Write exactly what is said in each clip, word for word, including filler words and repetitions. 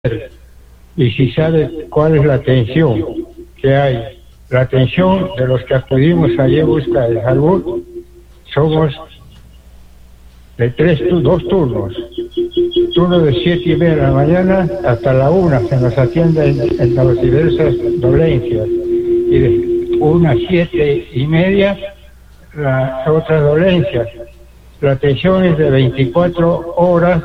y si sabe cuál es la atención que hay. La atención de los que acudimos allí en busca de salud somos de tres, dos turnos. Turno de siete y media de la mañana hasta la una se nos atiende en, en las diversas dolencias, y de una a siete y media las otras dolencias. La atención es de veinticuatro horas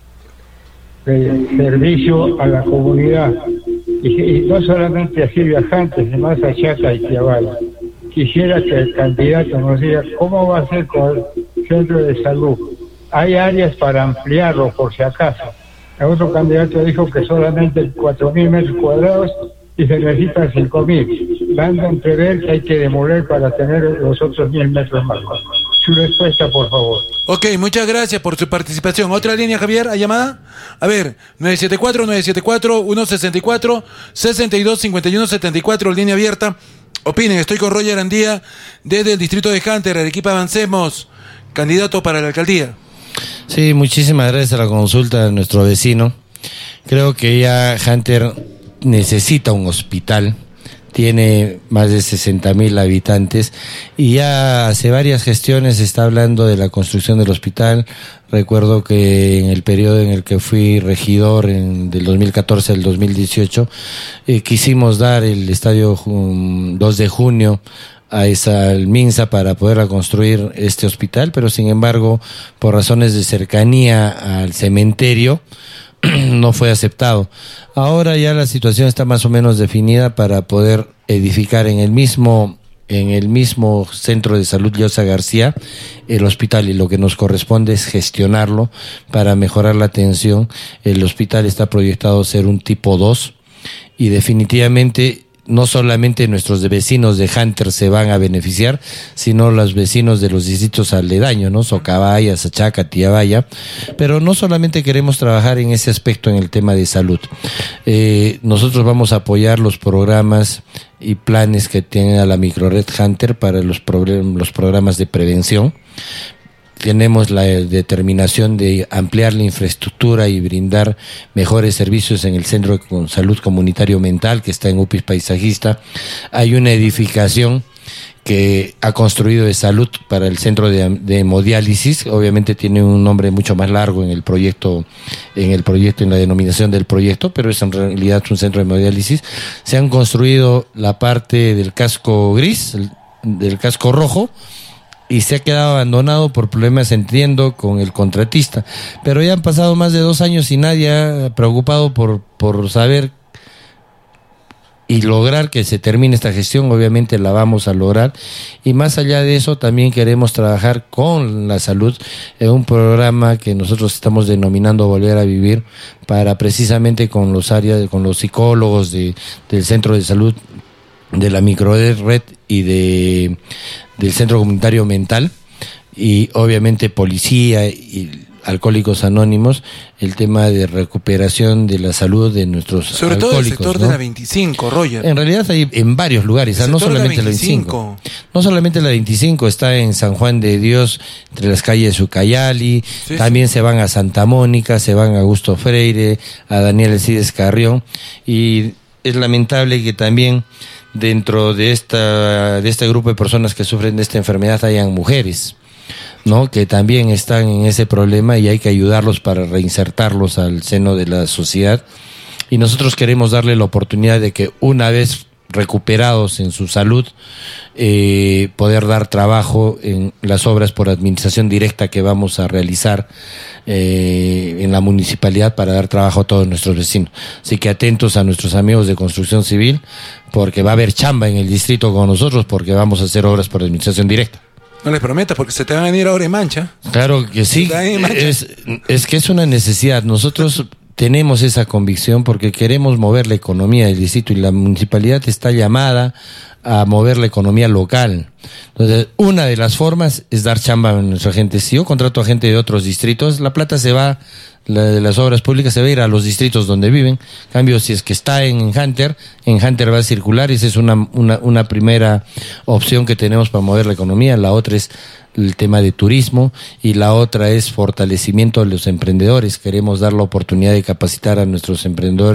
de servicio a la comunidad, y, y no solamente así viajantes, sino más a Chaca y Tiabaya. Quisiera que el candidato nos diga cómo va a ser con el centro de salud. Hay áreas para ampliarlo por si acaso. El otro candidato dijo que solamente cuatro mil metros cuadrados y se necesitan cinco mil, dando a entrever que hay que demoler para tener los otros mil metros más. Su respuesta, por favor. Ok, muchas gracias por su participación. ¿Otra línea, Javier, a llamada? A ver, nueve siete cuatro, nueve siete cuatro, uno seis cuatro, seis dos cinco uno siete cuatro, línea abierta. Opinen, estoy con Roger Andía desde el distrito de Hunter, Arequipa. Avancemos, candidato para la alcaldía. Sí, muchísimas gracias a la consulta de nuestro vecino. Creo que ya Hunter necesita un hospital. Tiene más de sesenta mil habitantes y ya hace varias gestiones se está hablando de la construcción del hospital. Recuerdo que en el periodo en el que fui regidor, en, del dos mil catorce al dos mil dieciocho, eh, quisimos dar el estadio um, dos de junio a esa al Minsa para poder construir este hospital, pero sin embargo, por razones de cercanía al cementerio, no fue aceptado. Ahora ya la situación está más o menos definida para poder edificar en el mismo en el mismo centro de salud Llosa García el hospital, y lo que nos corresponde es gestionarlo para mejorar la atención. El hospital está proyectado a ser un tipo dos y definitivamente no solamente nuestros vecinos de Hunter se van a beneficiar, sino los vecinos de los distritos aledaños, ¿no? Socabaya, Sachaca, Tiabaya. Pero no solamente queremos trabajar en ese aspecto en el tema de salud. Eh, nosotros vamos a apoyar los programas y planes que tiene la microred Hunter para los, problem- los programas de prevención. Tenemos la determinación de ampliar la infraestructura y brindar mejores servicios en el Centro de Salud Comunitario Mental, que está en Upis Paisajista. Hay una edificación que ha construido de salud para el centro de, de hemodiálisis. Obviamente tiene un nombre mucho más largo en el proyecto, en el proyecto, en la denominación del proyecto, pero es en realidad un centro de hemodiálisis. Se han construido la parte del casco gris, del casco rojo, y se ha quedado abandonado por problemas, entiendo, con el contratista. Pero ya han pasado más de dos años y nadie ha preocupado por, por saber y lograr que se termine esta gestión. Obviamente la vamos a lograr. Y más allá de eso, también queremos trabajar con la salud en un programa que nosotros estamos denominando Volver a Vivir, para precisamente con los áreas, con los psicólogos de, del centro de salud, de la microred y de del centro comunitario mental, y obviamente policía y Alcohólicos Anónimos, el tema de recuperación de la salud de nuestros sobre alcohólicos. Sobre todo el sector, ¿no?, de la veinticinco, Roger. En realidad hay en varios lugares, ¿ah? No solamente la veinticinco. No solamente la veinticinco, está en San Juan de Dios, entre las calles de Ucayali, sí, también sí. Se van a Santa Mónica, se van a Augusto Freire, a Daniel Alcides Carrión, y es lamentable que también dentro de esta de este grupo de personas que sufren de esta enfermedad hayan mujeres, ¿no?, que también están en ese problema, y hay que ayudarlos para reinsertarlos al seno de la sociedad. Y nosotros queremos darle la oportunidad de que, una vez recuperados en su salud, eh, poder dar trabajo en las obras por administración directa que vamos a realizar eh, en la municipalidad, para dar trabajo a todos nuestros vecinos. Así que atentos a nuestros amigos de Construcción Civil, porque va a haber chamba en el distrito con nosotros, porque vamos a hacer obras por administración directa. No les prometas, porque se te van a venir ahora en mancha. Claro que sí, es, es que es una necesidad. Nosotros tenemos esa convicción porque queremos mover la economía del distrito, y la municipalidad está llamada a mover la economía local. Entonces, una de las formas es dar chamba a nuestra gente. Si yo contrato a gente de otros distritos, la plata se va, la de las obras públicas se va a ir a los distritos donde viven. En cambio, si es que está en Hunter, en Hunter va a circular, y esa es una, una, una primera opción que tenemos para mover la economía. La otra es el tema de turismo, y la otra es fortalecimiento de los emprendedores. Queremos dar la oportunidad de capacitar a nuestros emprendedores